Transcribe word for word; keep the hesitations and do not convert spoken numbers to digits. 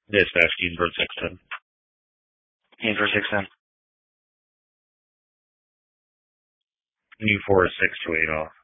Dispatch Keensburg six ten. Keensburg six ten. New four six two eight off.